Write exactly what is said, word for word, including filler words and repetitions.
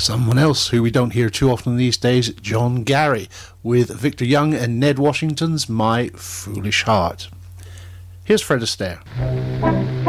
Someone else who we don't hear too often these days, John Gary, with Victor Young and Ned Washington's My Foolish Heart. Here's Fred Astaire.